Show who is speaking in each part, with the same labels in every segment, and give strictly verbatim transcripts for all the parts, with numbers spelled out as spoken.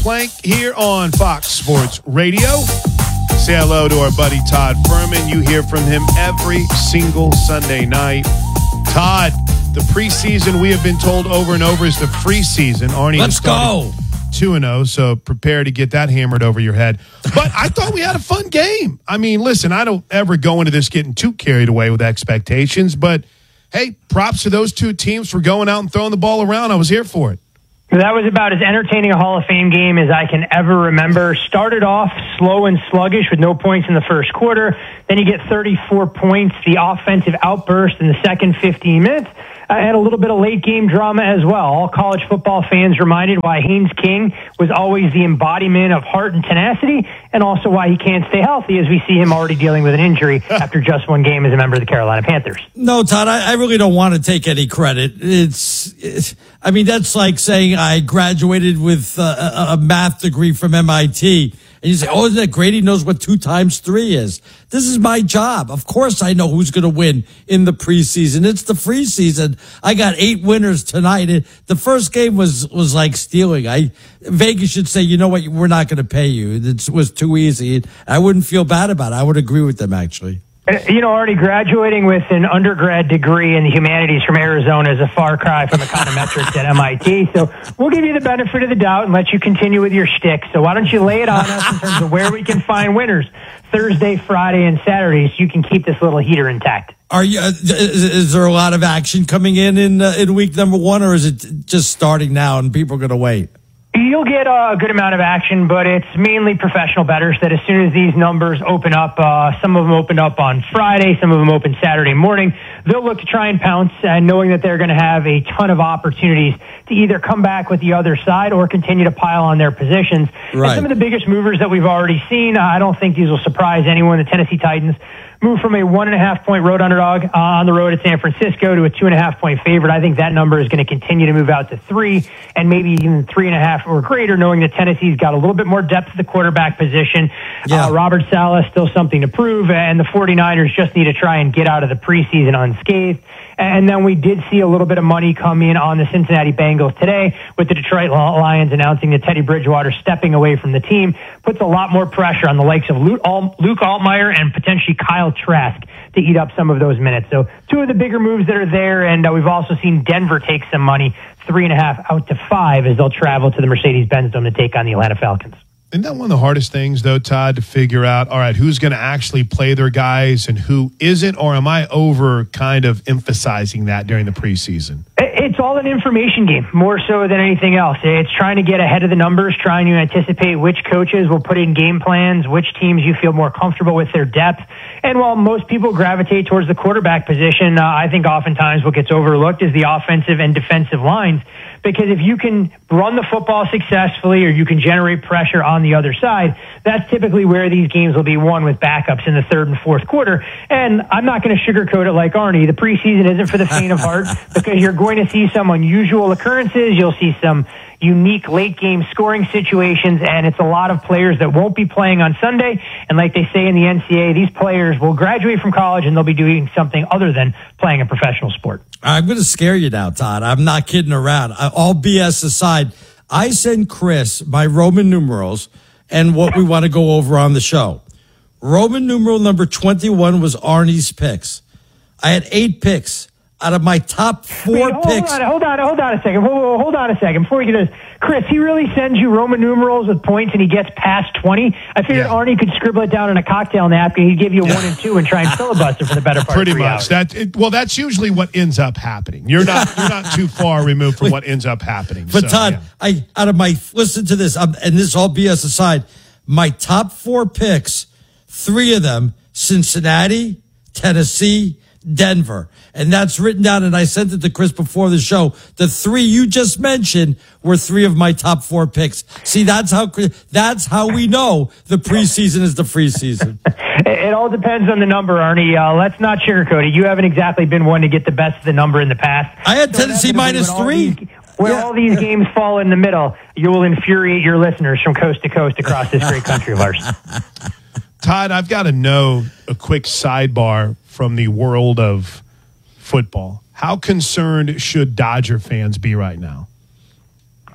Speaker 1: Plank here on Fox Sports Radio. Say hello to our buddy Todd Furman. You hear from him every single Sunday night. Todd, the preseason we have been told over and over is the free season. Arnie,
Speaker 2: let's go.
Speaker 1: two and oh, so prepare to get that hammered over your head. But I thought we had a fun game. I mean, listen, I don't ever go into this getting too carried away with expectations, but hey, props to those two teams for going out and throwing the ball around. I was here for it.
Speaker 3: That was about as entertaining a Hall of Fame game as I can ever remember. Started off slow and sluggish with no points in the first quarter. Then you get thirty-four points, the offensive outburst in the second fifteen minutes. I had a little bit of late game drama as well. All college football fans reminded why Haynes King was always the embodiment of heart and tenacity, and also why he can't stay healthy as we see him already dealing with an injury after just one game as a member of the Carolina Panthers.
Speaker 2: No, Todd, I, I really don't want to take any credit. It's, it's I mean, that's like saying I graduated with uh, a, a math degree from M I T. And you say, oh, isn't that great? He knows what two times three is. This is my job. Of course I know who's going to win in the preseason. It's the free season. I got eight winners tonight. It, the first game was, was like stealing. I Vegas should say, you know what, we're not going to pay you. It was too easy. I wouldn't feel bad about it. I would agree with them, actually.
Speaker 3: You know, already graduating with an undergrad degree in the humanities from Arizona is a far cry from econometrics at M I T. So we'll give you the benefit of the doubt and let you continue with your shtick. So why don't you lay it on us in terms of where we can find winners Thursday, Friday, and Saturday, so you can keep this little heater intact.
Speaker 2: Are you? Uh, is, is there a lot of action coming in in, uh, in week number one, or is it just starting now and people are going to wait?
Speaker 3: You'll get a good amount of action, but it's mainly professional bettors that as soon as these numbers open up, uh, some of them opened up on Friday, some of them open Saturday morning, they'll look to try and pounce, and knowing that they're going to have a ton of opportunities to either come back with the other side or continue to pile on their positions.
Speaker 2: Right.
Speaker 3: And some of the biggest movers that we've already seen, uh, I don't think these will surprise anyone. The Tennessee Titans moved from a one and a half point road underdog uh, on the road at San Francisco to a two and a half point favorite. I think that number is going to continue to move out to three and maybe even three and a half or greater, knowing that Tennessee's got a little bit more depth at the quarterback position.
Speaker 2: Yeah.
Speaker 3: Uh, Robert Saleh still something to prove, and the 49ers just need to try and get out of the preseason unscathed. And then we did see a little bit of money come in on the Cincinnati Bengals today with the Detroit Lions announcing that Teddy Bridgewater stepping away from the team. Puts a lot more pressure on the likes of Luke Altmaier and potentially Kyle Trask to eat up some of those minutes. So two of the bigger moves that are there, and uh, we've also seen Denver take some money, three and a half out to five, as they'll travel to the Mercedes-Benz Dome to take on the Atlanta Falcons.
Speaker 1: Isn't that one of the hardest things, though, Todd, to figure out, all right, who's going to actually play their guys and who isn't? Or am I over kind of emphasizing that during the preseason?
Speaker 3: It's all an information game, more so than anything else. It's trying to get ahead of the numbers, trying to anticipate which coaches will put in game plans, which teams you feel more comfortable with their depth. And while most people gravitate towards the quarterback position, uh, I think oftentimes what gets overlooked is the offensive and defensive lines. Because if you can run the football successfully or you can generate pressure on the other side, that's typically where these games will be won with backups in the third and fourth quarter. And I'm not going to sugarcoat it like Arnie. The preseason isn't for the faint of heart because you're going to see some unusual occurrences. You'll see some unique late game scoring situations, and it's a lot of players that won't be playing on Sunday. And like they say in the N C A A, these players will graduate from college and they'll be doing something other than playing a professional sport.
Speaker 2: I'm going to scare you now, Todd. I'm not kidding around. All B S aside, I send Chris my Roman numerals and what we want to go over on the show. Roman numeral number twenty-one was Arnie's picks. I had eight picks. Out of my top four
Speaker 3: Wait, hold
Speaker 2: picks.
Speaker 3: On, hold on, hold on a second. Hold, hold on a second. Before we get to this, Chris, he really sends you Roman numerals with points and he gets past twenty. I figured
Speaker 1: yeah.
Speaker 3: Arnie could scribble it down in a cocktail napkin. He'd give you a one and two and try and filibuster for the better part
Speaker 1: Pretty
Speaker 3: of three
Speaker 1: much.
Speaker 3: hours.
Speaker 1: That it, well, that's usually what ends up happening. You're not you're not too far removed from what ends up happening.
Speaker 2: But
Speaker 1: so,
Speaker 2: Todd,
Speaker 1: yeah.
Speaker 2: I out of my listen to this, um, and this all B S aside, my top four picks, three of them, Cincinnati, Tennessee, Denver. And that's written down, and I sent it to Chris before the show. The three you just mentioned were three of my top four picks. See, that's how that's how we know the preseason is the free season.
Speaker 3: It all depends on the number, Arnie. Uh, let's not sugarcoat it. You haven't exactly been one to get the best of the number in the past.
Speaker 2: I had
Speaker 3: so
Speaker 2: Tennessee minus three.
Speaker 3: These, when
Speaker 2: yeah.
Speaker 3: all these games fall in the middle, you will infuriate your listeners from coast to coast across this great country of ours.
Speaker 1: Todd, I've got to know a quick sidebar from the world of football. How concerned should Dodger fans be right now?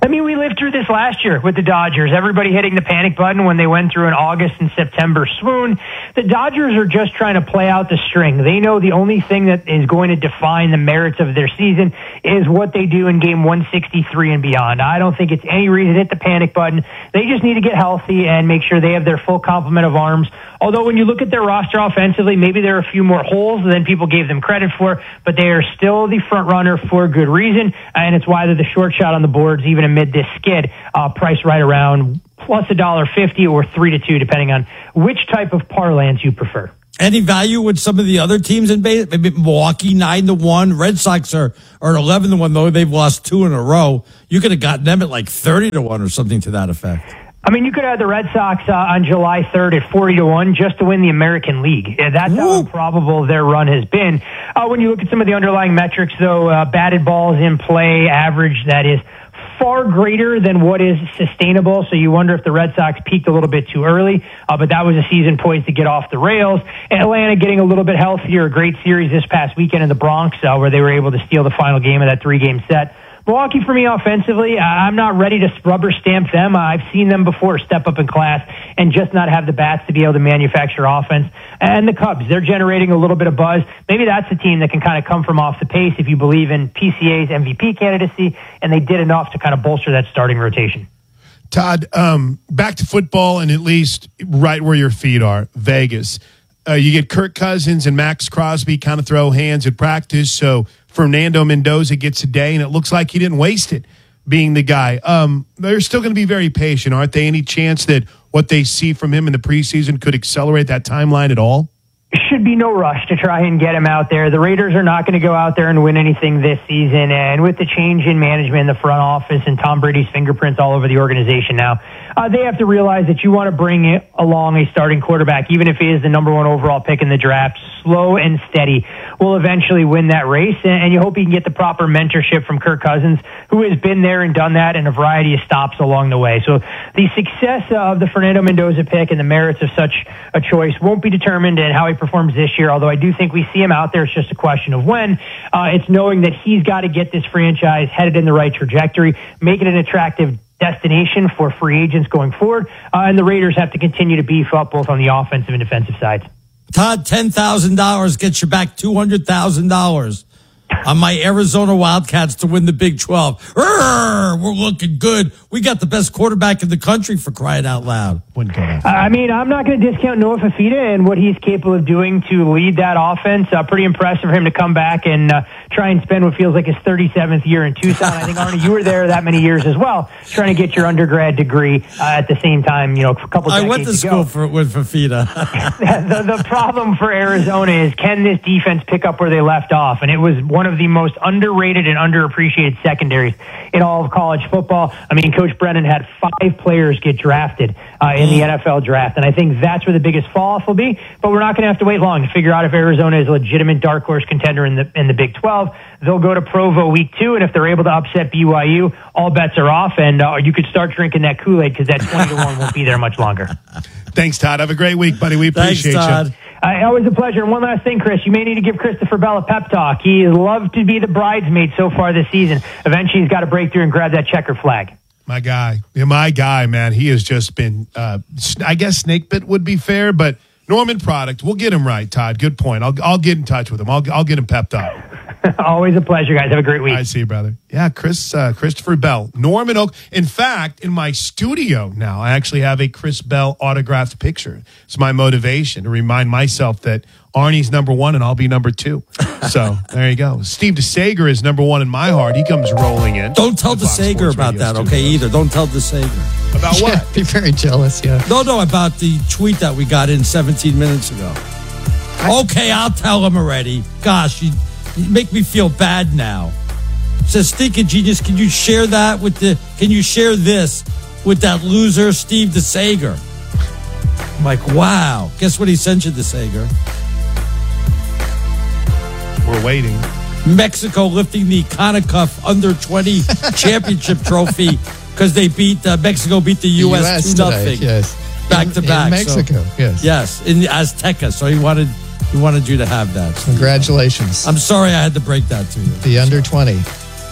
Speaker 3: I mean, we lived through this last year with the Dodgers. Everybody hitting the panic button when they went through an August and September swoon. The Dodgers are just trying to play out the string. They know the only thing that is going to define the merits of their season is what they do in game one sixty-three and beyond. I don't think it's any reason to hit the panic button. They just need to get healthy and make sure they have their full complement of arms. Although when you look at their roster offensively, maybe there are a few more holes than people gave them credit for, but they are still the front runner for good reason, and it's why they're the short shot on the boards, even amid this skid, uh, priced right around plus a dollar fifty or three to two, depending on which type of parlance you prefer.
Speaker 2: Any value with some of the other teams in base? Maybe Milwaukee nine to one. Red Sox are are eleven to one, though they've lost two in a row. You could have gotten them at like thirty to one or something to that effect.
Speaker 3: I mean, you could have the Red Sox uh, on July third at forty to one just to win the American League. Yeah, that's how improbable their run has been. Uh, when you look at some of the underlying metrics, though, uh, batted balls in play average, that is far greater than what is sustainable. So you wonder if the Red Sox peaked a little bit too early, uh, but that was a season poised to get off the rails. Atlanta getting a little bit healthier. A great series this past weekend in the Bronx, uh, where they were able to steal the final game of that three-game set. Milwaukee, for me, offensively, I'm not ready to rubber stamp them. I've seen them before step up in class and just not have the bats to be able to manufacture offense. And the Cubs, they're generating a little bit of buzz. Maybe that's a team that can kind of come from off the pace if you believe in P C A's M V P candidacy, and they did enough to kind of bolster that starting rotation.
Speaker 1: Todd, um, back to football, and at least right where your feet are, Vegas. Uh, you get Kirk Cousins and Max Crosby kind of throw hands at practice, so Fernando Mendoza gets a day, and it looks like he didn't waste it being the guy. Um, they're still going to be very patient, aren't they? Any chance that what they see from him in the preseason could accelerate that timeline at all?
Speaker 3: Should be no rush to try and get him out there. The Raiders are not going to go out there and win anything this season. And with the change in management in the front office and Tom Brady's fingerprints all over the organization now, uh, they have to realize that you want to bring it along a starting quarterback, even if he is the number one overall pick in the draft. Slow and steady will eventually win that race. And you hope he can get the proper mentorship from Kirk Cousins, who has been there and done that in a variety of stops along the way. So the success of the Fernando Mendoza pick and the merits of such a choice won't be determined in how he performs this year, although I do think we see him out there. It's just a question of when. Uh, it's knowing that he's got to get this franchise headed in the right trajectory, make it an attractive destination for free agents going forward, uh, and the Raiders have to continue to beef up both on the offensive and defensive sides.
Speaker 2: Todd, ten thousand dollars gets you back two hundred thousand dollars on my Arizona Wildcats to win the Big twelve. Urgh, we're looking good. We got the best quarterback in the country, for crying out loud.
Speaker 1: Wouldn't go that far.
Speaker 3: I mean, I'm not going to discount Noah Fafita and what he's capable of doing to lead that offense. Uh, pretty impressive for him to come back and uh, try and spend what feels like his thirty-seventh year in Tucson. I think, Arnie, you were there that many years as well, trying to get your undergrad degree uh, at the same time, you know, a couple decades
Speaker 2: I went to school for, with Fafita.
Speaker 3: the, the problem for Arizona is, can this defense pick up where they left off? And it was one of the most underrated and underappreciated secondaries in all of college football. I mean, Coach Brennan had five players get drafted uh, in the N F L draft, and I think that's where the biggest fall-off will be. But we're not going to have to wait long to figure out if Arizona is a legitimate dark horse contender in the in the Big twelve. They'll go to Provo week two, and if they're able to upset B Y U, all bets are off, and uh, you could start drinking that Kool-Aid because that twenty to one won't be there much longer.
Speaker 1: Thanks, Todd. Have a great week, buddy. We appreciate
Speaker 2: Thanks, Todd.
Speaker 1: you.
Speaker 3: Uh, always a pleasure. And one last thing, Chris, you may need to give Christopher Bell a pep talk. He has loved to be the bridesmaid so far this season. Eventually, he's got to break through and grab that checker flag.
Speaker 1: My guy. Yeah, my guy, man. He has just been, uh, I guess snake bit would be fair, but Norman product. We'll get him right, Todd. Good point. I'll I'll get in touch with him. I'll I'll get him pepped up.
Speaker 3: Always a pleasure, guys. Have a great week.
Speaker 1: I see you, brother. Yeah, Chris, uh, Christopher Bell, Norman Oak. In fact, in my studio now, I actually have a Chris Bell autographed picture. It's my motivation to remind myself that Arnie's number one and I'll be number two. So there you go. Steve DeSager is number one in my heart. He comes rolling in.
Speaker 2: Don't tell DeSager about that, okay? Studios. Either. Don't tell DeSager.
Speaker 1: About what?
Speaker 4: Yeah, be very jealous, yeah.
Speaker 2: No, no, about the tweet that we got in seventeen minutes ago. I, okay, I'll tell him already. Gosh, you, you make me feel bad now. It says, Stinking Genius, can you share that with the, can you share this with that loser, Steve DeSager? I'm like, wow. Guess what he sent you, DeSager?
Speaker 1: We're waiting.
Speaker 2: Mexico lifting the CONCACAF under twenty championship trophy because they beat uh, Mexico beat the U S two nothing.
Speaker 4: Yes,
Speaker 2: back
Speaker 4: in,
Speaker 2: to back.
Speaker 4: In Mexico.
Speaker 2: So,
Speaker 4: yes,
Speaker 2: yes, in the Azteca. So he wanted he wanted you to have that. So
Speaker 4: congratulations.
Speaker 2: I'm sorry I had to break that to you.
Speaker 4: The under twenty.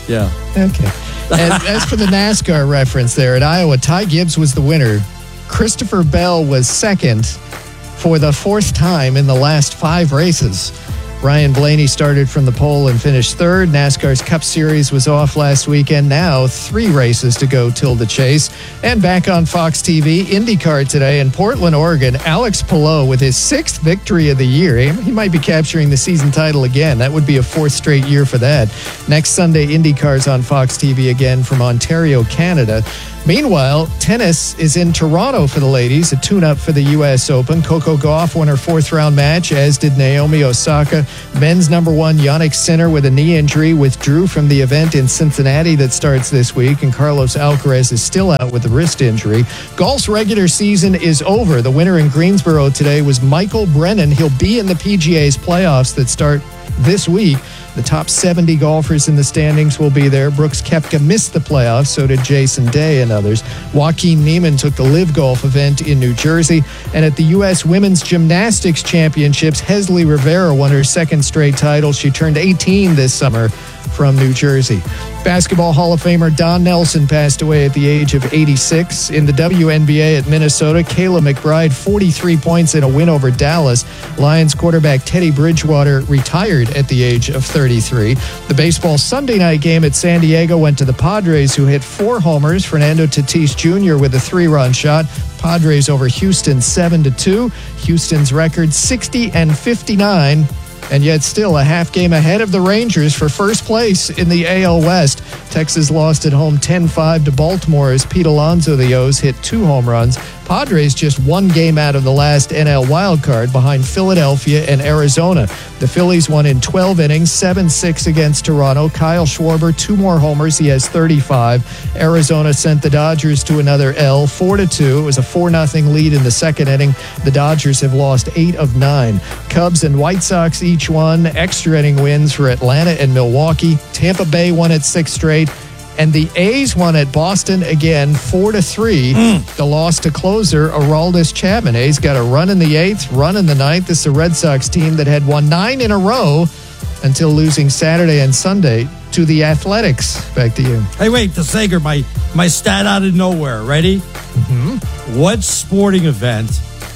Speaker 2: Yeah.
Speaker 4: Okay. And as for the NASCAR reference there at Iowa, Ty Gibbs was the winner. Christopher Bell was second for the fourth time in the last five races. Ryan Blaney started from the pole and finished third. NASCAR's Cup Series was off last weekend. Now three races to go till the chase. And back on Fox T V, IndyCar today in Portland, Oregon. Alex Palou with his sixth victory of the year. He might be capturing the season title again. That would be a fourth straight year for that. Next Sunday, IndyCar's on Fox T V again from Ontario, Canada. Meanwhile, tennis is in Toronto for the ladies, a tune-up for the U S Open. Coco Gauff won her fourth-round match, as did Naomi Osaka. Men's number one, Jannik Sinner, with a knee injury, withdrew from the event in Cincinnati that starts this week, and Carlos Alcaraz is still out with a wrist injury. Golf's regular season is over. The winner in Greensboro today was Michael Brennan. He'll be in the P G A's playoffs that start this week. The top seventy golfers in the standings will be there. Brooks Koepka missed the playoffs, so did Jason Day and others. Joaquin Niemann took the Live Golf event in New Jersey. And at the U S Women's Gymnastics Championships, Hesley Rivera won her second straight title. She turned eighteen this summer from New Jersey. Basketball Hall of Famer Don Nelson passed away at the age of eighty-six. In the W N B A at Minnesota, Kayla McBride, forty-three points in a win over Dallas. Lions quarterback Teddy Bridgewater retired at the age of thirty-three. The baseball Sunday night game at San Diego went to the Padres, who hit four homers. Fernando Tatis Junior with a three-run shot. Padres over Houston seven to two. Houston's record sixty and fifty-nine. And yet still a half game ahead of the Rangers for first place in the A L West. Texas lost at home ten five to Baltimore as Pete Alonso, the O's, hit two home runs. Padres just one game out of the last N L wildcard behind Philadelphia and Arizona. The Phillies won in twelve innings, seven six against Toronto. Kyle Schwarber, two more homers. He has thirty-five. Arizona sent the Dodgers to another L, four to two. It was a four nothing lead in the second inning. The Dodgers have lost eight of nine. Cubs and White Sox each won. Extra inning wins for Atlanta and Milwaukee. Tampa Bay won at six straight. And the A's won at Boston again, four to three. Mm. The loss to closer Aroldis Chapman. A's got a run in the eighth, run in the ninth. This is a Red Sox team that had won nine in a row until losing Saturday and Sunday to the Athletics. Back to you.
Speaker 2: Hey, wait, the Sager, my my stat out of nowhere. Ready? Mm-hmm. What sporting event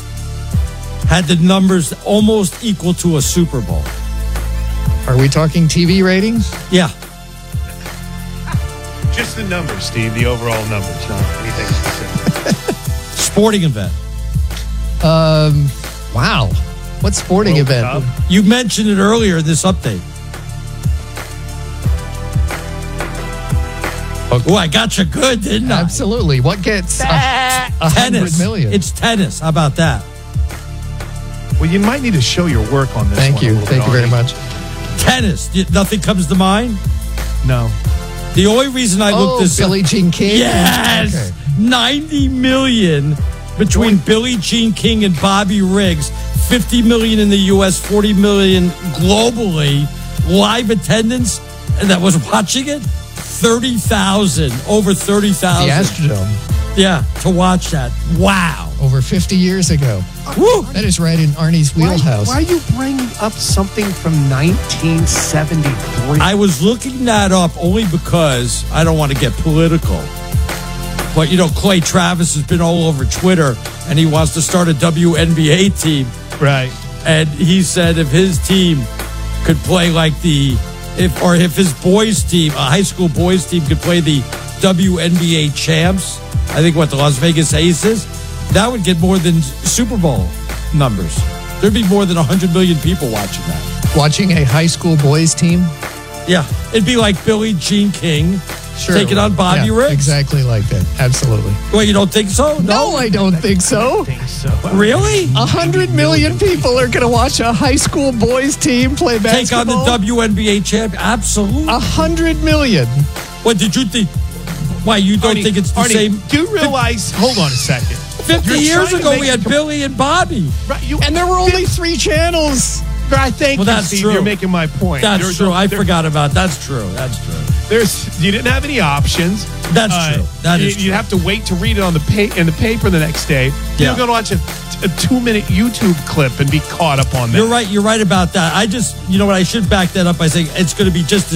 Speaker 2: had the numbers almost equal to a Super Bowl?
Speaker 4: Are we talking T V ratings?
Speaker 2: Yeah.
Speaker 1: Just the numbers, Steve, the overall numbers, not anything specific.
Speaker 2: Sporting event.
Speaker 4: Um, wow. What sporting
Speaker 1: World
Speaker 4: event?
Speaker 1: Cup.
Speaker 2: You mentioned it earlier in this update.
Speaker 4: Okay.
Speaker 2: Oh, I got you good, didn't I?
Speaker 4: Absolutely. What gets a, a hundred
Speaker 2: Tennis.
Speaker 4: million?
Speaker 2: It's tennis. How about that?
Speaker 1: Well, you might need to show your work on this
Speaker 4: Thank
Speaker 1: one a
Speaker 4: you.
Speaker 1: little
Speaker 4: Thank
Speaker 1: bit,
Speaker 4: you very
Speaker 1: Arnie.
Speaker 4: much.
Speaker 2: Tennis. Y- Nothing comes to mind?
Speaker 1: No.
Speaker 2: The only reason I
Speaker 4: Oh,
Speaker 2: looked this
Speaker 4: Billie
Speaker 2: up.
Speaker 4: Jean King?
Speaker 2: Yes.
Speaker 4: Okay.
Speaker 2: ninety million between Billie Jean King and Bobby Riggs. fifty million in the U S, forty million globally. Live attendance, and that was watching it, thirty thousand, over thirty thousand.
Speaker 4: The Astrodome.
Speaker 2: Yeah, to watch that. Wow.
Speaker 4: Over fifty years ago.
Speaker 2: Woo.
Speaker 4: That is right in Arnie's
Speaker 1: Why,
Speaker 4: wheelhouse.
Speaker 1: why are you bringing up something from nineteen seventy-three?
Speaker 2: I was looking that up only because I don't want to get political. But, you know, Clay Travis has been all over Twitter, and he wants to start a W N B A team.
Speaker 1: Right.
Speaker 2: And he said if his team could play like the, if or if his boys team, a high school boys team, could play the W N B A champs, I think what the Las Vegas Aces, that would get more than Super Bowl numbers. There'd be more than one hundred million people watching that.
Speaker 4: Watching a high school boys team?
Speaker 2: Yeah. It'd be like Billie Jean King
Speaker 4: Sure.
Speaker 2: taking on Bobby
Speaker 4: Yeah,
Speaker 2: Riggs.
Speaker 4: Exactly like that. Absolutely.
Speaker 2: Well, you don't think so?
Speaker 4: No, I don't think so.
Speaker 1: I think so.
Speaker 2: Really?
Speaker 4: A hundred million people are going to watch a high school boys team play
Speaker 2: Take on the
Speaker 4: basketball.
Speaker 2: W N B A champ? Absolutely.
Speaker 4: A hundred million.
Speaker 2: What did you think? Why, you don't
Speaker 1: Arnie,
Speaker 2: think it's the
Speaker 1: Arnie,
Speaker 2: same?
Speaker 1: Do you realize? Hold on a second.
Speaker 2: fifty
Speaker 1: You're
Speaker 2: years
Speaker 1: trying to
Speaker 2: ago,
Speaker 1: make
Speaker 2: we
Speaker 1: a
Speaker 2: had
Speaker 1: com-
Speaker 2: Billy and Bobby.
Speaker 1: Right, you,
Speaker 4: And there were only three channels.
Speaker 1: I thank
Speaker 2: Well,
Speaker 1: you,
Speaker 2: that's
Speaker 1: Steve.
Speaker 2: true.
Speaker 1: You're making my point.
Speaker 2: That's
Speaker 1: You're-
Speaker 2: true. I
Speaker 1: there-
Speaker 2: forgot about That's true. That's true.
Speaker 1: There's you didn't have any options.
Speaker 2: That's
Speaker 1: Uh,
Speaker 2: true. That
Speaker 1: you,
Speaker 2: is true.
Speaker 1: You'd have to wait to read it on the pa- in the paper the next day.
Speaker 2: Yeah.
Speaker 1: You're going to watch a, a two minute YouTube clip and be caught up on that.
Speaker 2: You're right. You're right about that. I just, you know what? I should back that up by saying it's going to be just as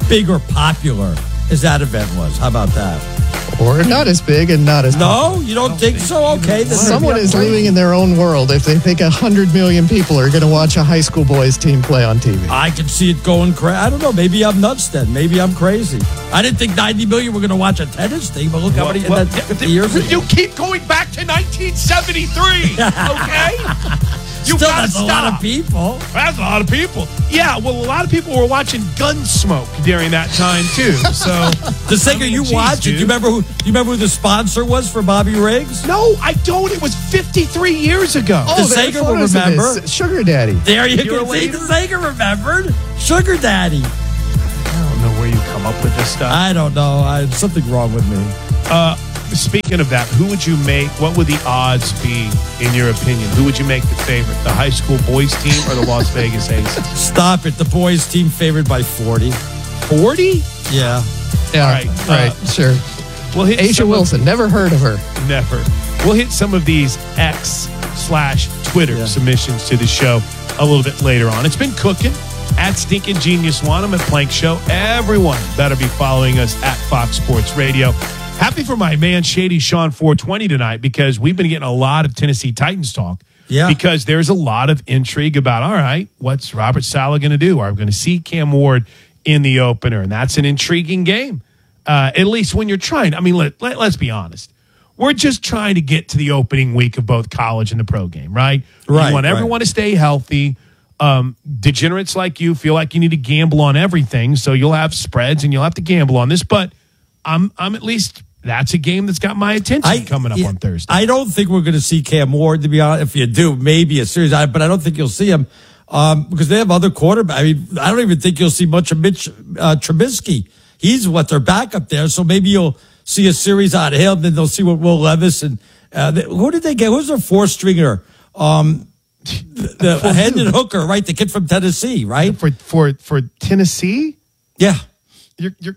Speaker 2: big or popular as that event was. How about that?
Speaker 4: Or not as big and not as
Speaker 2: No, you don't think so? Okay. Then
Speaker 4: Someone is living in their own world if they think one hundred million people are going to watch a high school boys team play on T V.
Speaker 2: I can see it going crazy. I don't know. Maybe I'm nuts then. Maybe I'm crazy. I didn't think ninety million were going to watch a tennis team, but look how many
Speaker 1: Well,
Speaker 2: that
Speaker 1: yeah,
Speaker 2: fifty years ago.
Speaker 1: You keep going back to nineteen seventy-three, okay? You
Speaker 2: Still,
Speaker 1: gotta
Speaker 2: that's
Speaker 1: stop.
Speaker 2: a lot of people.
Speaker 1: That's a lot of people. Yeah, well, a lot of people were watching Gunsmoke during that time too. So
Speaker 2: The singer
Speaker 1: I mean,
Speaker 2: you
Speaker 1: geez,
Speaker 2: watch it.
Speaker 1: dude.
Speaker 2: Do you remember who? Do you remember who the sponsor was for Bobby Riggs?
Speaker 1: No, I don't. It was fifty-three years ago.
Speaker 4: Oh,
Speaker 2: The
Speaker 4: there are
Speaker 2: Sager will
Speaker 4: photos of
Speaker 2: remember.
Speaker 4: this. Sugar Daddy.
Speaker 2: There you
Speaker 1: You're
Speaker 2: can see
Speaker 1: later?
Speaker 2: the singer remembered. Sugar Daddy.
Speaker 1: I don't know where you come up with this stuff.
Speaker 2: I don't know. I, something wrong with me.
Speaker 1: Uh, speaking of that, who would you make? What would the odds be, in your opinion? Who would you make the favorite? The high school boys team or the Las Vegas Aces?
Speaker 2: Stop it. The boys team favored by forty.
Speaker 1: forty?
Speaker 2: Yeah.
Speaker 4: Yeah,
Speaker 1: All right,
Speaker 4: right,
Speaker 1: uh,
Speaker 4: sure.
Speaker 1: We'll hit
Speaker 4: Asia
Speaker 1: some of-
Speaker 4: Wilson, never heard of her.
Speaker 1: Never. We'll hit some of these X slash Twitter
Speaker 2: Yeah.
Speaker 1: submissions to the show a little bit later on. It's been cooking at Stinkin' Genius One. I'm at Plank Show. Everyone better be following us at Fox Sports Radio. Happy for my man Shady Sean four twenty tonight because we've been getting a lot of Tennessee Titans talk.
Speaker 2: Yeah.
Speaker 1: Because there's a lot of intrigue about, all right, what's Robert Saleh going to do? Are we going to see Cam Ward in the opener? And that's an intriguing game. Uh, at least when you're trying. I mean, let, let, let's be honest. We're just trying to get to the opening week of both college and the pro game, right?
Speaker 2: Right,
Speaker 1: You want
Speaker 2: right.
Speaker 1: everyone to stay healthy. Um, degenerates like you feel like you need to gamble on everything, so you'll have spreads and you'll have to gamble on this. But I'm, I'm at least that's a game that's got my attention coming up
Speaker 2: yeah,
Speaker 1: on Thursday.
Speaker 2: I don't think we're going to see Cam Ward, to be honest. If you do, maybe a series, I- but I don't think you'll see him um, because they have other quarterbacks. I mean, I don't even think you'll see much of Mitch uh, Trubisky. He's what their backup there, so maybe you'll see a series out of him. Then they'll see what Will Levis and uh, they, who did they get? Who's their four stringer? Um, the the Hendon Hooker, right? The kid from Tennessee, right?
Speaker 1: for for for Tennessee,
Speaker 2: Yeah.
Speaker 1: you're you're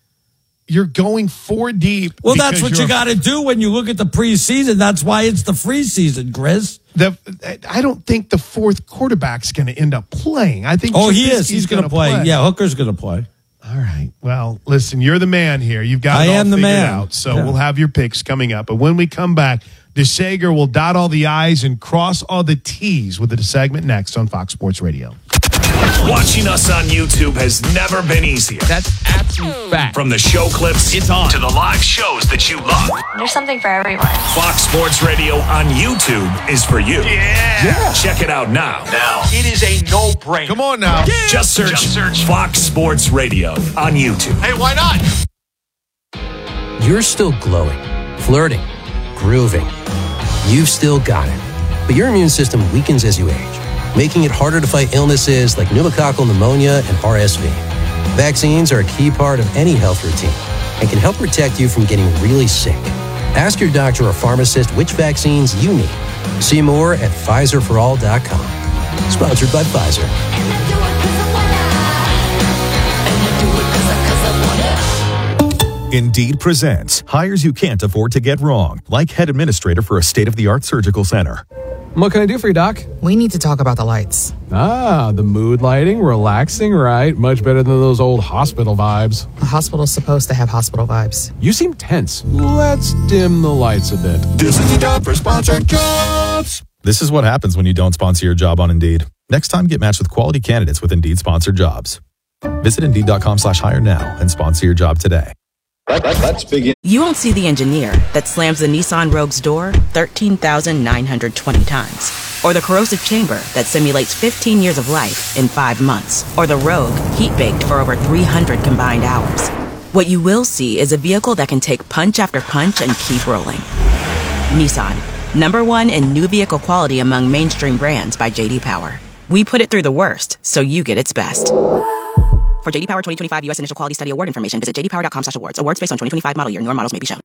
Speaker 1: you're going four deep.
Speaker 2: Well, that's
Speaker 1: because
Speaker 2: what
Speaker 1: you're
Speaker 2: you
Speaker 1: a-
Speaker 2: got to do when you look at the preseason. That's why it's the free season, Chris.
Speaker 1: The, I don't think the fourth quarterback's going to end up playing. I think.
Speaker 2: Oh, he is.
Speaker 1: Trubisky's
Speaker 2: He's going to
Speaker 1: gonna
Speaker 2: play. Yeah, Hooker's going to play.
Speaker 1: All right. Well, listen, you're the man here. You've got
Speaker 2: I
Speaker 1: it all
Speaker 2: am the
Speaker 1: figured
Speaker 2: man.
Speaker 1: out. So
Speaker 2: Yeah.
Speaker 1: we'll have your picks coming up. But when we come back, DeSager will dot all the I's and cross all the T's with the segment next on Fox Sports Radio.
Speaker 5: Watching us on YouTube has never been easier.
Speaker 6: That's absolute fact.
Speaker 5: From the show clips
Speaker 6: It's on.
Speaker 5: to the live shows that you love.
Speaker 7: There's something for everyone.
Speaker 5: Fox Sports Radio on YouTube is for you. Yeah. Check it out now. Now.
Speaker 6: It is a no-brainer.
Speaker 8: Come on now.
Speaker 5: Just search,
Speaker 6: Just search.
Speaker 5: Fox Sports Radio on YouTube.
Speaker 6: Hey, why not?
Speaker 9: You're still glowing, flirting, grooving. You've still got it. But your immune system weakens as you age, making it harder to fight illnesses like pneumococcal pneumonia and R S V. Vaccines are a key part of any health routine and can help protect you from getting really sick. Ask your doctor or pharmacist which vaccines you need. See more at Pfizer for all dot com. Sponsored by Pfizer.
Speaker 10: Indeed presents hires you can't afford to get wrong, like head administrator for a state-of-the-art surgical center.
Speaker 11: What can I do for you, Doc?
Speaker 12: We need to talk about the lights.
Speaker 11: Ah, the mood lighting, relaxing, right? Much better than those old hospital vibes.
Speaker 12: A hospital's supposed to have hospital vibes.
Speaker 11: You seem tense. Let's dim the lights a bit.
Speaker 10: This is the time for sponsored jobs. This is what happens when you don't sponsor your job on Indeed. Next time, get matched with quality candidates with Indeed sponsored jobs. Visit Indeed.com slash hire now and sponsor your job today.
Speaker 8: Let's begin.
Speaker 13: You won't see the engineer that slams the Nissan Rogue's door thirteen thousand nine hundred twenty times. Or the corrosive chamber that simulates fifteen years of life in five months. Or the Rogue heat-baked for over three hundred combined hours. What you will see is a vehicle that can take punch after punch and keep rolling. Nissan, number one in new vehicle quality among mainstream brands by J D Power. We put it through the worst, so you get its best. For J D Power twenty twenty-five U S Initial Quality Study Award information, visit j d power dot com slash awards. Awards based on twenty twenty-five model year. Newer models may be shown.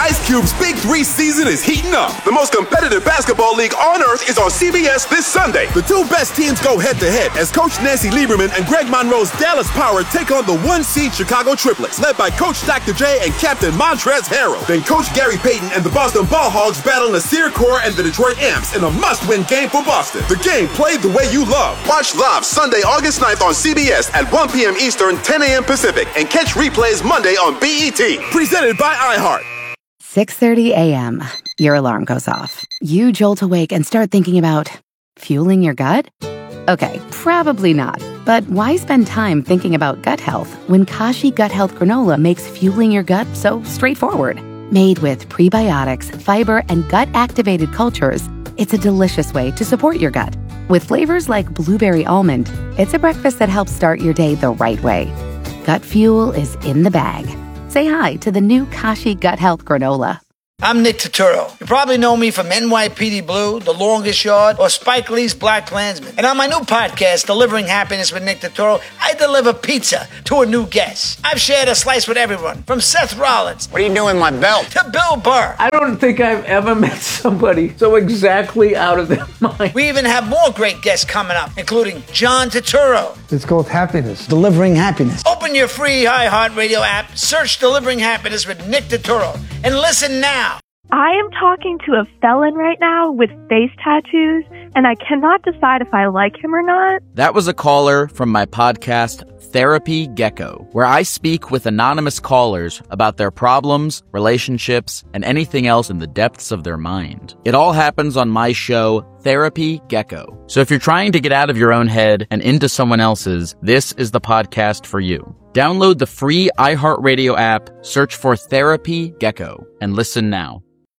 Speaker 7: Ice Cube's Big Three season is heating up. The most competitive basketball league on earth is on C B S this Sunday. The two best teams go head-to-head as Coach Nancy Lieberman and Greg Monroe's Dallas Power take on the one-seed Chicago Triplets, led by Coach Doctor J and Captain Montrezl Harrell. Then Coach Gary Payton and the Boston Ball Hogs battle Nasir Kaur and the Detroit Imps in a must-win game for Boston. The game played the way you love. Watch live Sunday, August ninth on C B S at one p.m. Eastern, ten a.m. Pacific, and catch replays Monday on B E T. Presented by iHeart.
Speaker 8: six thirty a.m. Your alarm goes off. You jolt awake and start thinking about fueling your gut? Okay, probably not. But why spend time thinking about gut health when Kashi Gut Health Granola makes fueling your gut so straightforward? Made with prebiotics, fiber, and gut-activated cultures, it's a delicious way to support your gut. With flavors like blueberry almond, it's a breakfast that helps start your day the right way. Gut fuel is in the bag. Say hi to the new Kashi Gut Health Granola.
Speaker 14: I'm Nick Turturro. You probably know me from N Y P D Blue, The Longest Yard, or Spike Lee's Black Klansman. And on my new podcast, Delivering Happiness with Nick Turturro, I deliver pizza to a new guest. I've shared a slice with everyone, from Seth Rollins.
Speaker 15: What are you doing, my belt?
Speaker 14: To Bill Burr.
Speaker 16: I don't think I've ever met somebody so exactly out of their mind.
Speaker 14: We even have more great guests coming up, including John Turturro.
Speaker 17: It's called Happiness. Delivering Happiness.
Speaker 14: Open your free iHeartRadio app, search Delivering Happiness with Nick Turturro, and listen now.
Speaker 18: I am talking to a felon right now with face tattoos, and I cannot decide if I like him or not.
Speaker 19: That was a caller from my podcast, Therapy Gecko, where I speak with anonymous callers about their problems, relationships, and anything else in the depths of their mind. It all happens on my show, Therapy Gecko. So if you're trying to get out of your own head and into someone else's, this is the podcast for you. Download the free iHeartRadio app, search for Therapy Gecko, and listen now.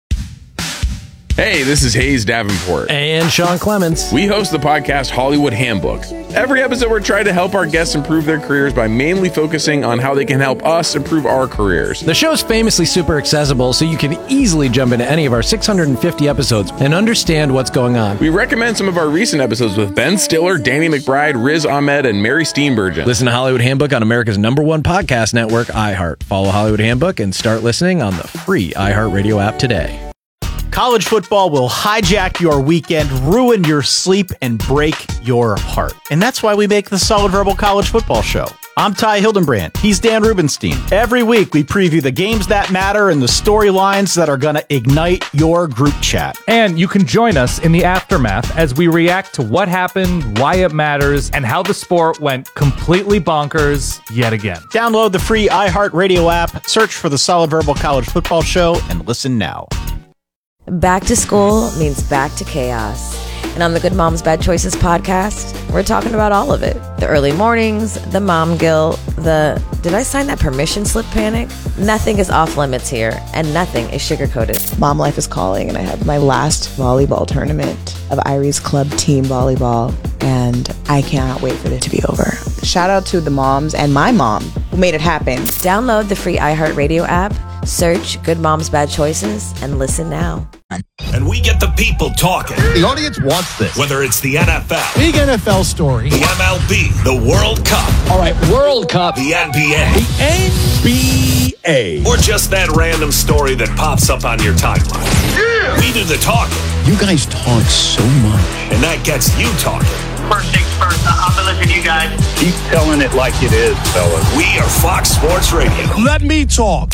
Speaker 20: Hey, this is Hayes Davenport.
Speaker 21: And Sean Clements.
Speaker 20: We host the podcast Hollywood Handbook. Every episode, we're trying to help our guests improve their careers by mainly focusing on how they can help us improve our careers.
Speaker 21: The show's famously super accessible, so you can easily jump into any of our six hundred fifty episodes and understand what's going on.
Speaker 20: We recommend some of our recent episodes with Ben Stiller, Danny McBride, Riz Ahmed, and Mary Steenburgen.
Speaker 21: Listen to Hollywood Handbook on America's number one podcast network, iHeart. Follow Hollywood Handbook and start listening on the free iHeartRadio app today.
Speaker 22: College football will hijack your weekend, ruin your sleep, and break your heart. And that's why we make the Solid Verbal College Football Show. I'm Ty Hildenbrand. He's Dan Rubenstein. Every week, we preview the games that matter and the storylines that are going to ignite your group chat.
Speaker 23: And you can join us in the aftermath as we react to what happened, why it matters, and how the sport went completely bonkers yet again.
Speaker 22: Download the free iHeartRadio app, search for the Solid Verbal College Football Show, and listen now.
Speaker 24: Back to school means back to chaos. And on the Good Moms Bad Choices podcast, we're talking about all of it. The early mornings, the mom guilt, the did I sign that permission slip panic? Nothing is off limits here, and nothing is sugar-coated.
Speaker 25: Mom life is calling, and I have my last volleyball tournament of Irie's club team volleyball, and I cannot wait for it to be over. Shout out to the moms and my mom who made it happen.
Speaker 24: Download the free iHeartRadio app, search Good Moms Bad Choices, and listen now.
Speaker 5: And we get the people talking.
Speaker 26: The audience wants this.
Speaker 5: Whether it's the N F L,
Speaker 26: big N F L story,
Speaker 5: the M L B, the World Cup.
Speaker 26: All right, World Cup.
Speaker 5: The N B A.
Speaker 26: The N B A.
Speaker 5: Or just that random story that pops up on your timeline.
Speaker 26: Yeah.
Speaker 5: We do the talking.
Speaker 26: You guys talk so much.
Speaker 5: And that gets you talking.
Speaker 27: First things first, I'm going to listen to you guys.
Speaker 26: Keep telling it like it is, fellas.
Speaker 5: We are Fox Sports Radio.
Speaker 26: Let me talk.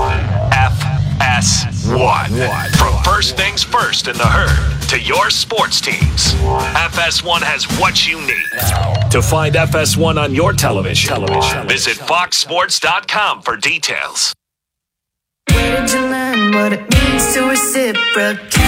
Speaker 5: F S one. From first things first in the herd to your sports teams, F S one has what you need. To find F S one on your television, television. visit fox sports dot com for details.
Speaker 28: Where did you learn what it means to reciprocate?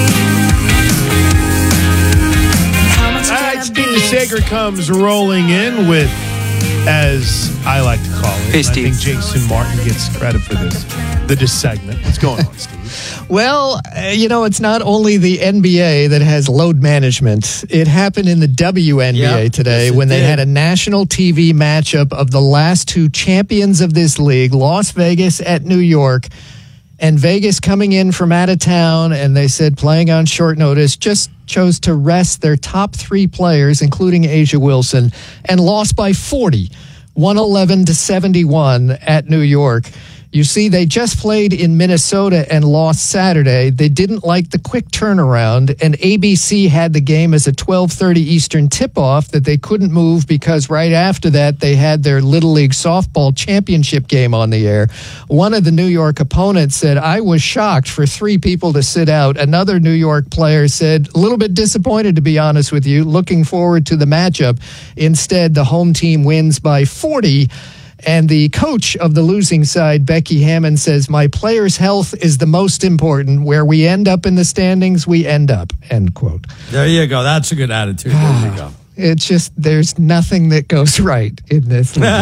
Speaker 1: All right, Steve DeSager comes rolling in with, as I like to call it,
Speaker 4: Hey,
Speaker 1: I
Speaker 4: Steve.
Speaker 1: think Jason Martin gets credit for this, the dissegment. What's going on, Steve?
Speaker 4: Well, uh, you know, it's not only the N B A that has load management. It happened in the W N B A
Speaker 2: Yep.
Speaker 4: today
Speaker 2: Yes, it
Speaker 4: when they
Speaker 2: did.
Speaker 4: had a national T V matchup of the last two champions of this league, Las Vegas at New York. And Vegas coming in from out of town, and they said playing on short notice, just chose to rest their top three players, including Asia Wilson, and lost by forty, one eleven to seventy-one at New York. You see, they just played in Minnesota and lost Saturday. They didn't like the quick turnaround, and A B C had the game as a twelve thirty Eastern tip-off that they couldn't move because right after that, they had their Little League softball championship game on the air. One of the New York opponents said, I was shocked for three people to sit out. Another New York player said, a little bit disappointed, to be honest with you, looking forward to the matchup. Instead, the home team wins by forty. And the coach of the losing side, Becky Hammond, says, my players' health is the most important. Where we end up in the standings, we end up, end quote.
Speaker 2: There you go. That's a good attitude. There you go.
Speaker 4: It's just, there's nothing that goes right in this league.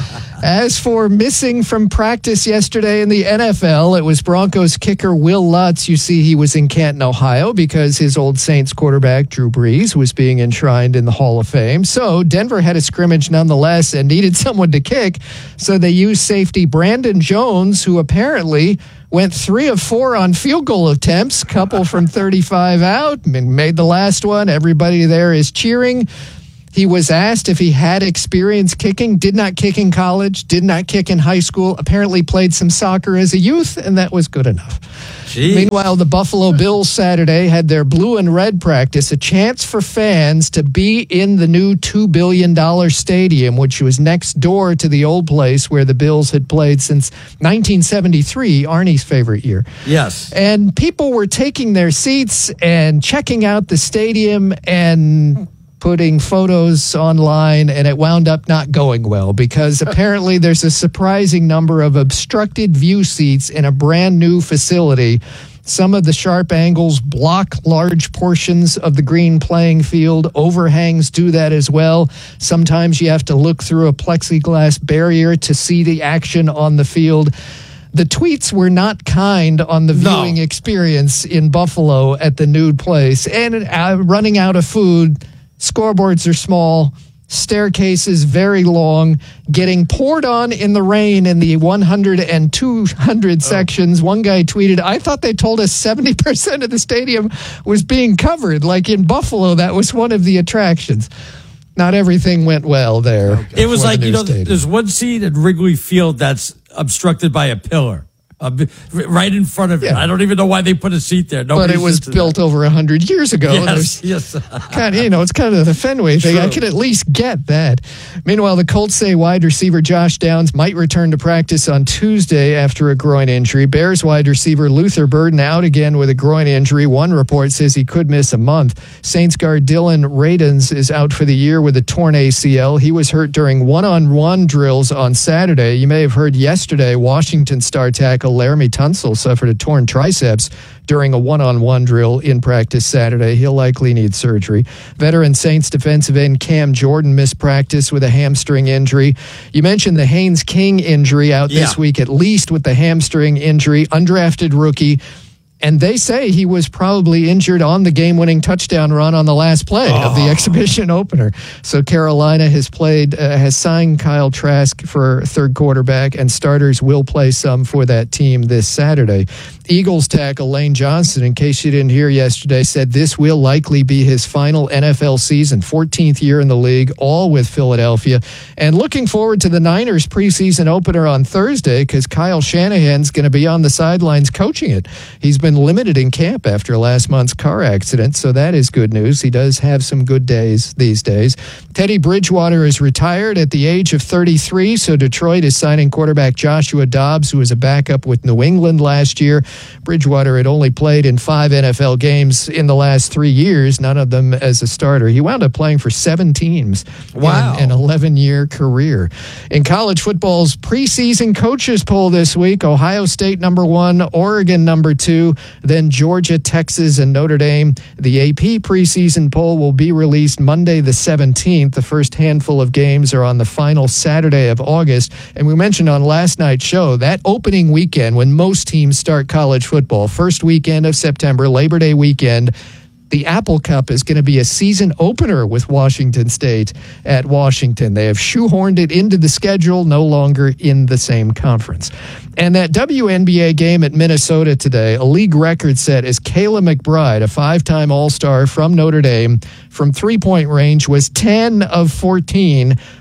Speaker 4: As for missing from practice yesterday in the N F L, it was Broncos kicker Will Lutz. You see, he was in Canton, Ohio, because his old Saints quarterback, Drew Brees, was being enshrined in the Hall of Fame. So Denver had a scrimmage nonetheless and needed someone to kick. So they used safety Brandon Jones, who apparently went three of four on field goal attempts, couple from thirty-five out, made the last one. Everybody there is cheering. He was asked if he had experience kicking, did not kick in college, did not kick in high school, apparently played some soccer as a youth, and that was good enough. Jeez. Meanwhile, the Buffalo Bills Saturday had their blue and red practice, a chance for fans to be in the new two billion dollars stadium, which was next door to the old place where the Bills had played since nineteen seventy-three, Arnie's favorite year.
Speaker 2: Yes.
Speaker 4: And people were taking their seats and checking out the stadium and putting photos online, and it wound up not going well because apparently there's a surprising number of obstructed view seats in a brand new facility. Some of the sharp angles block large portions of the green playing field. Overhangs do that as well. Sometimes you have to look through a plexiglass barrier to see the action on the field. The tweets were not kind on the viewing no. experience in Buffalo at the nude place. And uh, running out of food, scoreboards are small, staircases very long, getting poured on in the rain in the one hundred and two hundred sections. One guy tweeted, I thought they told us seventy percent of the stadium was being covered. Like in Buffalo, that was one of the attractions. Not everything went well there.
Speaker 2: Okay. It was like, you know, stadium. There's one seat at Wrigley Field that's obstructed by a pillar. Uh, right in front of it. Yeah. I don't even know why they put a seat there.
Speaker 4: Nobody but it was built that. over one hundred years ago.
Speaker 2: Yes, yes.
Speaker 4: kind of, you know, it's kind of the Fenway thing. True. I could at least get that. Meanwhile, the Colts say wide receiver Josh Downs might return to practice on Tuesday after a groin injury. Bears wide receiver Luther Burden out again with a groin injury. One report says he could miss a month. Saints guard Dylan Radins is out for the year with a torn A C L. He was hurt during one-on-one drills on Saturday. You may have heard yesterday Washington star tackle Laramie Tunsil suffered a torn triceps during a one-on-one drill in practice Saturday. He'll likely need surgery. Veteran Saints defensive end Cam Jordan missed practice with a hamstring injury. You mentioned the Haynes King injury out this yeah. week, at least with the hamstring injury. Undrafted rookie. And they say he was probably injured on the game-winning touchdown run on the last play oh. of the exhibition opener. So Carolina has played, uh, has signed Kyle Trask for third quarterback, and starters will play some for that team this Saturday. Eagles tackle Lane Johnson, in case you didn't hear yesterday, said this will likely be his final N F L season, fourteenth year in the league, all with Philadelphia. And looking forward to the Niners preseason opener on Thursday because Kyle Shanahan's going to be on the sidelines coaching it. He's been limited in camp after last month's car accident, so that is good news. He does have some good days these days. Teddy Bridgewater is retired at the age of thirty-three, so Detroit is signing quarterback Joshua Dobbs, who was a backup with New England last year. Bridgewater had only played in five N F L games in the last three years, none of them as a starter. He wound up playing for seven teams wow. in an eleven-year career. In college football's preseason coaches poll this week, Ohio State number one, Oregon number two, then Georgia, Texas, and Notre Dame. The A P preseason poll will be released Monday the seventeenth. The first handful of games are on the final Saturday of August. And we mentioned on last night's show, that opening weekend when most teams start college football, first weekend of September, Labor Day weekend, the Apple Cup is going to be a season opener with Washington State at Washington. They have shoehorned it into the schedule, no longer in the same conference. And that W N B A game at Minnesota today, a league record set as Kayla McBride, a five-time All-Star from Notre Dame, from three-point range was ten of fourteen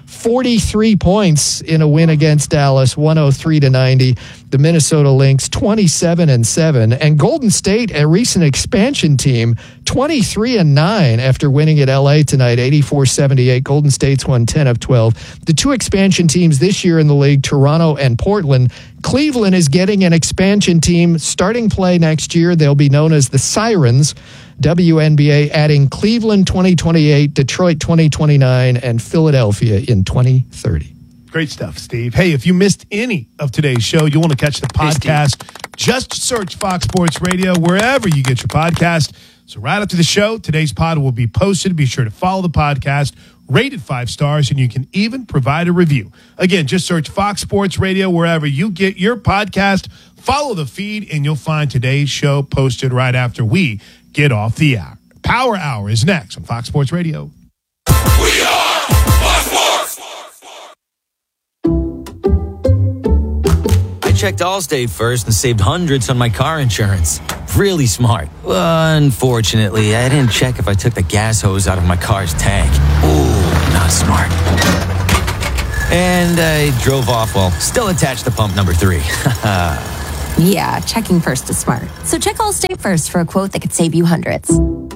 Speaker 4: forty-three points in a win against Dallas, one oh three to ninety. The Minnesota Lynx, twenty-seven and seven. And Golden State, a recent expansion team, twenty-three and nine after winning at L A tonight, eighty-four seventy-eight. Golden State's won ten of twelve. The two expansion teams this year in the league, Toronto and Portland. Cleveland is getting an expansion team starting play next year. They'll be known as the Sirens. W N B A adding Cleveland twenty twenty-eight, Detroit twenty twenty-nine, and Philadelphia in twenty thirty.
Speaker 1: Great stuff, Steve. Hey, if you missed any of today's show, you want to catch the podcast, just search Fox Sports Radio wherever you get your podcast. So right after the show, today's pod will be posted. Be sure to follow the podcast, rate it five stars, and you can even provide a review. Again, just search Fox Sports Radio wherever you get your podcast. Follow the feed, and you'll find today's show posted right after we get off the hour. Power Hour is next on Fox Sports Radio.
Speaker 3: We are Fox Sports.
Speaker 6: I checked Allstate first and saved hundreds on my car insurance. Really smart. Unfortunately, I didn't check if I took the gas hose out of my car's tank. Ooh, not smart. And I drove off while still attached to pump number three.
Speaker 9: Yeah, checking first is smart. So check Allstate first for a quote that could save you hundreds.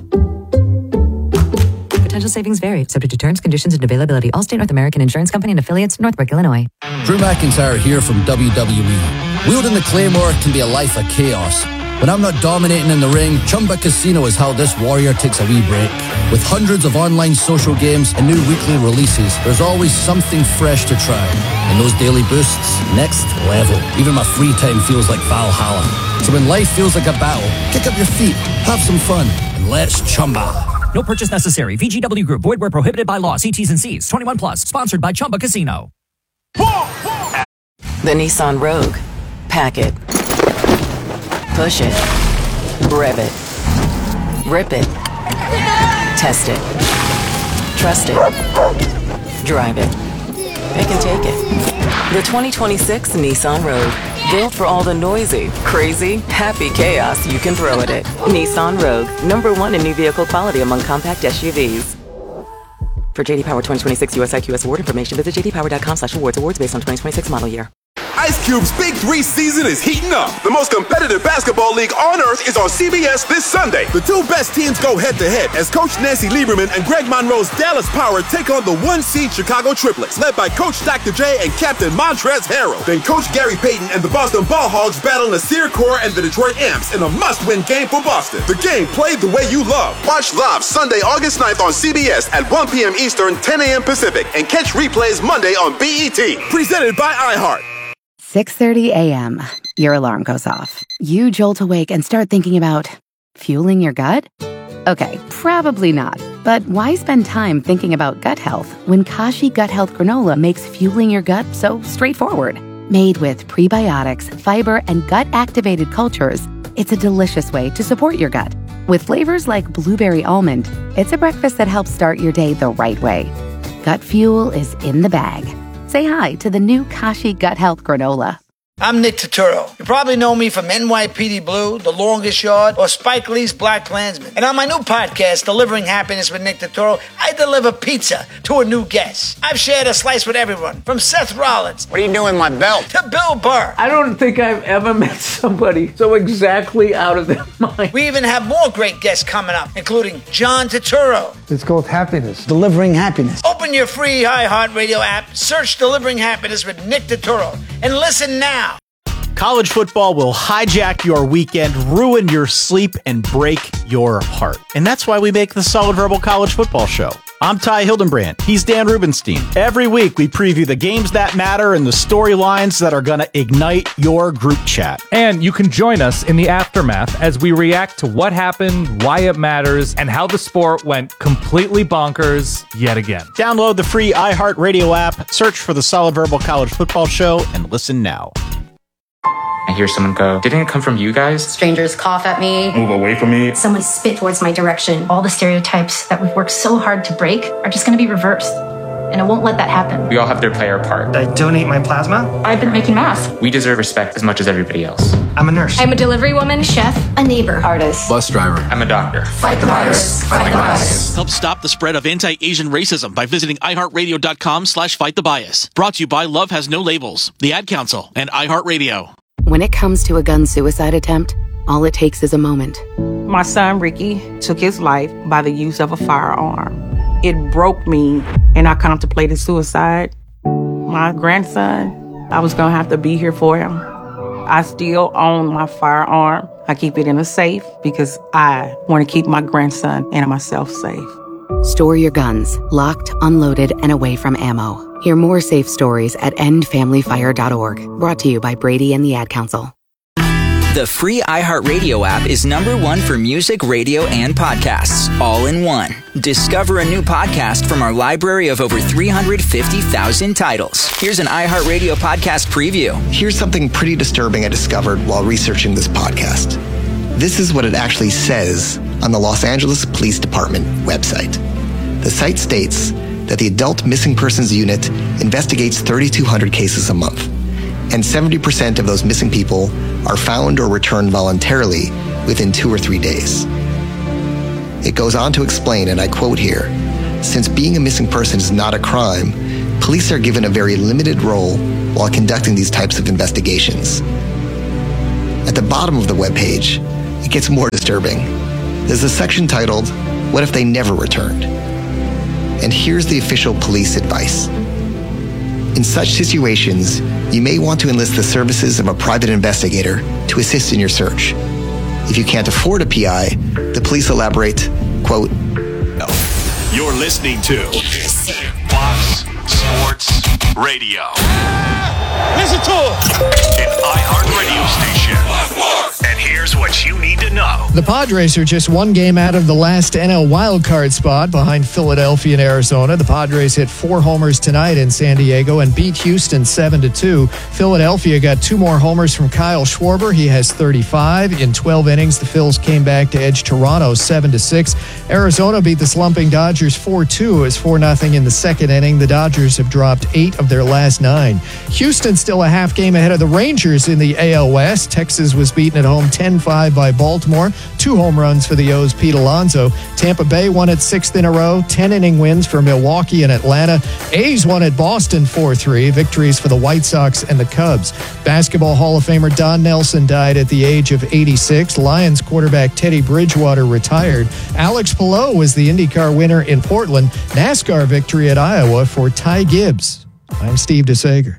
Speaker 9: Potential savings vary, subject to terms, conditions, and availability. Allstate North American Insurance Company and affiliates, Northbrook, Illinois.
Speaker 10: Drew McIntyre here from W W E. Wielding the Claymore can be a life of chaos. When I'm not dominating in the ring, Chumba Casino is how this warrior takes a wee break. With hundreds of online social games and new weekly releases, there's always something fresh to try. And those daily boosts, next level. Even my free time feels like Valhalla. So when life feels like a battle, kick up your feet, have some fun, and let's Chumba.
Speaker 11: No purchase necessary. V G W Group. Void where prohibited by law. See T's and C's. twenty-one plus. Sponsored by Chumba Casino.
Speaker 12: The Nissan Rogue. Pack it. Push it. Rev it. Rip it. Test it. Trust it. Drive it. It can take it. The twenty twenty-six Nissan Rogue. Built for all the noisy, crazy, happy chaos you can throw at it. Nissan Rogue. Number one in new vehicle quality among compact S U Vs. For J D Power twenty twenty-six U S I Q S award information, visit j d power dot com slash awards. Awards based on twenty twenty-six model year.
Speaker 7: Ice Cube's Big Three season is heating up. The most competitive basketball league on earth is on C B S this Sunday. The two best teams go head-to-head as Coach Nancy Lieberman and Greg Monroe's Dallas Power take on the one-seed Chicago Triplets, led by Coach Doctor J and Captain Montrezl Harrell. Then Coach Gary Payton and the Boston Ball Hogs battle Nasir Kaur and the Detroit Amps in a must-win game for Boston. The game played the way you love. Watch live Sunday, August ninth on C B S at one p.m. Eastern, ten a.m. Pacific, and catch replays Monday on B E T. Presented by iHeart.
Speaker 8: six thirty a.m. Your alarm goes off. You jolt awake and start thinking about fueling your gut? Okay, probably not. But why spend time thinking about gut health when Kashi Gut Health Granola makes fueling your gut so straightforward? Made with prebiotics, fiber, and gut-activated cultures, it's a delicious way to support your gut. With flavors like blueberry almond, it's a breakfast that helps start your day the right way. Gut fuel is in the bag. Say hi to the new Kashi Gut Health Granola.
Speaker 14: I'm Nick Turturro. You probably know me from N Y P D Blue, The Longest Yard, or Spike Lee's Black Klansman. And on my new podcast, Delivering Happiness with Nick Turturro, I deliver pizza to a new guest. I've shared a slice with everyone, from Seth Rollins.
Speaker 13: What are you doing, my belt?
Speaker 14: To Bill Burr.
Speaker 16: I don't think I've ever met somebody so exactly out of their mind.
Speaker 14: We even have more great guests coming up, including John Turturro.
Speaker 17: It's called happiness. Delivering happiness.
Speaker 14: Open your free iHeartRadio app, search Delivering Happiness with Nick Turturro, and listen now.
Speaker 22: College football will hijack your weekend, ruin your sleep, and break your heart. And that's why we make the Solid Verbal College Football Show. I'm Ty Hildenbrand. He's Dan Rubenstein. Every week, we preview the games that matter and the storylines that are going to ignite your group chat.
Speaker 23: And you can join us in the aftermath as we react to what happened, why it matters, and how the sport went completely bonkers yet again.
Speaker 22: Download the free iHeartRadio app, search for the Solid Verbal College Football Show, and listen now.
Speaker 15: I hear someone go, didn't it come from you guys?
Speaker 29: Strangers cough at me.
Speaker 15: Move away from me.
Speaker 29: Someone spit towards my direction. All the stereotypes that we've worked so hard to break are just going to be reversed.
Speaker 13: and I won't let that happen.
Speaker 15: We all have to play our part.
Speaker 18: I donate my plasma.
Speaker 13: I've been making masks.
Speaker 15: We deserve respect as much as everybody else.
Speaker 18: I'm a nurse.
Speaker 13: I'm a delivery woman, chef, a neighbor, artist,
Speaker 15: Bus driver. I'm a doctor.
Speaker 13: Fight the virus. Fight the bias.
Speaker 19: Help stop the spread of anti-Asian racism by visiting iHeartRadio.com slash fight the bias. Brought to you by Love Has No Labels, the Ad Council, and iHeartRadio.
Speaker 8: When it comes to a gun suicide attempt, all it takes is a moment.
Speaker 20: My son, Ricky, took his life by the use of a firearm. It broke me, and I contemplated suicide. My grandson, I was going to have to be here for him. I still own my firearm. I keep it in a safe because I want to keep my grandson and myself safe.
Speaker 8: Store your guns, locked, unloaded, and away from ammo. Hear more safe stories at end family fire dot org. Brought to you by Brady and the Ad Council.
Speaker 21: The free iHeartRadio app is number one for music, radio, and podcasts, all in one. Discover a new podcast from our library of over three hundred fifty thousand titles. Here's an iHeartRadio podcast preview.
Speaker 24: Here's something pretty disturbing I discovered while researching this podcast. This is what it actually says on the Los Angeles Police Department website. The site states that the Adult Missing Persons Unit investigates thirty-two hundred cases a month, and seventy percent of those missing people are found or returned voluntarily within two or three days. It goes on to explain, and I quote here, since being a missing person is not a crime, police are given a very limited role while conducting these types of investigations. At the bottom of the webpage, it gets more disturbing. There's a section titled, What If They Never Returned? And here's the official police advice. In such situations, you may want to enlist the services of a private investigator to assist in your search. If you can't afford a P I, the police elaborate, quote, no.
Speaker 5: You're listening to Fox Sports Radio.
Speaker 3: Listen to it.
Speaker 5: An iHeartRadio station. And here's what you need to know.
Speaker 4: The Padres are just one game out of the last N L wildcard spot behind Philadelphia and Arizona. The Padres hit four homers tonight in San Diego and beat Houston seven to two. Philadelphia got two more homers from Kyle Schwarber. He has thirty-five. In twelve innings, the Phils came back to edge Toronto seven to six. Arizona beat the slumping Dodgers four two as four nothing in the second inning. The Dodgers have dropped eight of their last nine. Houston still a half game ahead of the Rangers in the A L West. Texas was beaten at home ten five by Baltimore. Two home runs for the O's, Pete Alonso. Tampa Bay won its sixth in a row. ten-inning wins for Milwaukee and Atlanta. A's won at Boston four three. Victories for the White Sox and the Cubs. Basketball Hall of Famer Don Nelson died at the age of eighty-six. Lions quarterback Teddy Bridgewater retired. Alex Palou was the IndyCar winner in Portland. NASCAR victory at Iowa for Ty Gibbs. I'm Steve DeSager.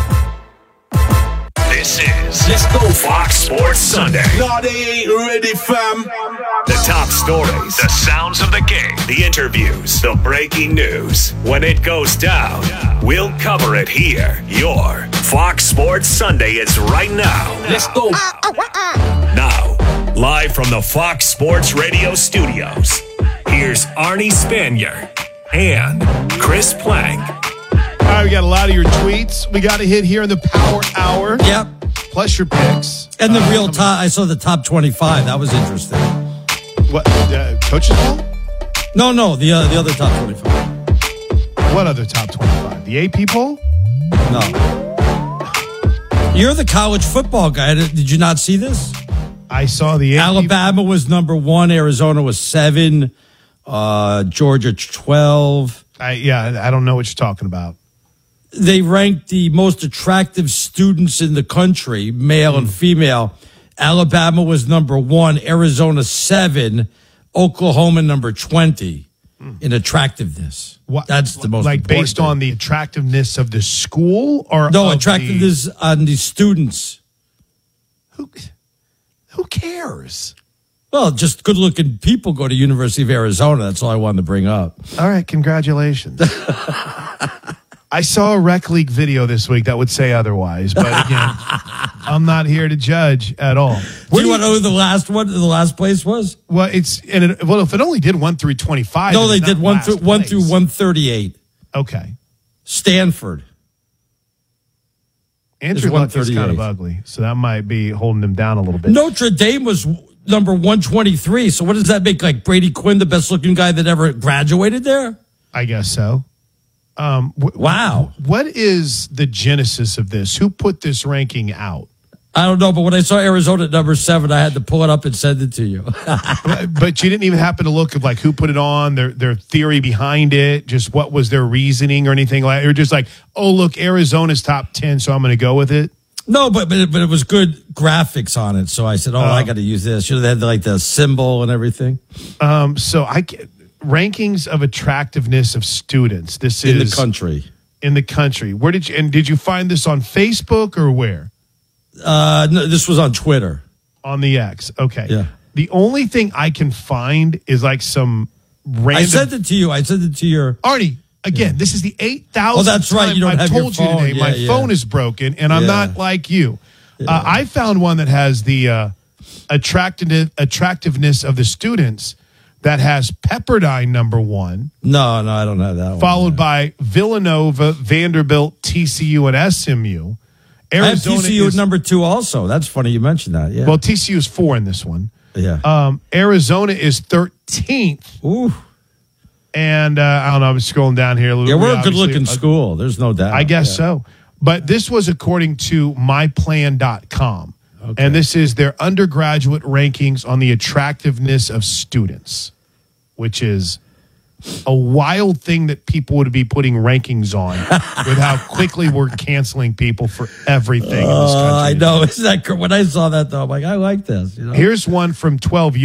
Speaker 5: This is Let's Go Fox Sports Sunday.
Speaker 3: No, they ain't ready, fam.
Speaker 5: The top stories, the sounds of the game, the interviews, the breaking news. When it goes down, we'll cover it here. Your Fox Sports Sunday is right now.
Speaker 3: Let's go.
Speaker 5: Now, live from the Fox Sports Radio studios, here's Arnie Spanier and Chris Plank.
Speaker 1: All right, we got a lot of your tweets. We got to hit here in the Power Hour.
Speaker 2: Yep.
Speaker 1: Plus your picks.
Speaker 2: And the
Speaker 1: uh,
Speaker 2: real top, I saw the top twenty-five. That was interesting.
Speaker 1: What, uh, coaches poll?
Speaker 2: No, no, the uh, the other top twenty-five.
Speaker 1: What other top twenty-five? The A P poll?
Speaker 2: No. You're the college football guy. Did you not see this?
Speaker 1: I saw the A P
Speaker 2: Alabama was number one. Arizona was seven. Uh, Georgia twelve.
Speaker 1: I, yeah, I don't know what you're talking about.
Speaker 2: They ranked the most attractive students in the country, male mm. and female. Alabama was number one, Arizona seven, Oklahoma number twenty mm. in attractiveness.
Speaker 1: What,
Speaker 2: That's the most
Speaker 1: like based
Speaker 2: thing.
Speaker 1: on the attractiveness of the school or
Speaker 2: no attractiveness the, on the students.
Speaker 1: Who who cares?
Speaker 2: Well, just good-looking people go to University of Arizona. That's all I wanted to bring up.
Speaker 1: All right, congratulations. I saw a rec league video this week that would say otherwise, but again, I'm not here to judge at all.
Speaker 2: Do you, you want to know who the last one, the last place was?
Speaker 1: Well, it's and it, well, if it only did one through twenty-five,
Speaker 2: no, they did one through place. one through one thirty-eight.
Speaker 1: Okay,
Speaker 2: Stanford.
Speaker 1: Andrew Luck is kind of ugly, so that might be holding him down a little bit.
Speaker 2: Notre Dame was number one twenty-three. So what does that make? Like Brady Quinn, the best looking guy that ever graduated there?
Speaker 1: I guess so. Um, wh-
Speaker 2: wow.
Speaker 1: What is the genesis of this? Who put this ranking out?
Speaker 2: I don't know, but when I saw Arizona at number seven, I had to pull it up and send it to you.
Speaker 1: but, but you didn't even happen to look at like who put it on, their their theory behind it, just what was their reasoning or anything like that. You're just like, oh, look, Arizona's top ten, so I'm going to go with it.
Speaker 2: No, but but it, but it was good graphics on it, so I said, oh, um, I got to use this. Should have had like the symbol and everything.
Speaker 1: Um, so I rankings of attractiveness of students. This is
Speaker 2: in the country.
Speaker 1: In the country. Where did you and did you find this on Facebook or where?
Speaker 2: Uh, no, this was on Twitter.
Speaker 1: On the X. Okay.
Speaker 2: Yeah.
Speaker 1: The only thing I can find is like some random.
Speaker 2: I sent it to you. I sent it to your.
Speaker 1: Artie, again, yeah. This is the eight thousand.
Speaker 2: Oh, that's right. You don't
Speaker 1: I've
Speaker 2: have
Speaker 1: told
Speaker 2: your phone.
Speaker 1: you today.
Speaker 2: Yeah,
Speaker 1: my
Speaker 2: yeah.
Speaker 1: phone is broken, and I'm
Speaker 2: Yeah.
Speaker 1: not like you.
Speaker 2: Yeah.
Speaker 1: Uh, I found one that has the uh, attractive, attractiveness of the students that has Pepperdine number one.
Speaker 2: No, no, I don't have that one.
Speaker 1: Followed by Villanova, Vanderbilt, T C U, and S M U. Arizona
Speaker 2: I have T C U
Speaker 1: is,
Speaker 2: at number two also. That's funny you mentioned that. Yeah.
Speaker 1: Well, T C U is four in this one.
Speaker 2: Yeah.
Speaker 1: Um, Arizona is thirteenth.
Speaker 2: Ooh.
Speaker 1: And uh, I don't know. I'm scrolling down here a little.
Speaker 2: Yeah, we're a
Speaker 1: obviously-
Speaker 2: good-looking school. There's no doubt.
Speaker 1: I guess
Speaker 2: Yeah.
Speaker 1: so. But this was according to my plan dot com. Okay. And this is their undergraduate rankings on the attractiveness of students, which is a wild thing that people would be putting rankings on with how quickly we're canceling people for everything in this country.
Speaker 2: Uh, I know. It's that when I saw that though, I'm like, I like this. You know?
Speaker 1: Here's one from twelve years